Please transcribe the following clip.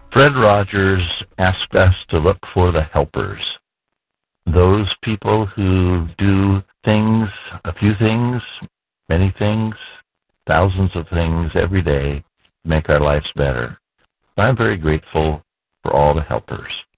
Fred Rogers asked us to look for the helpers, those people who do things, a few things, many things, thousands of things every day to make our lives better. I'm very grateful for all the helpers.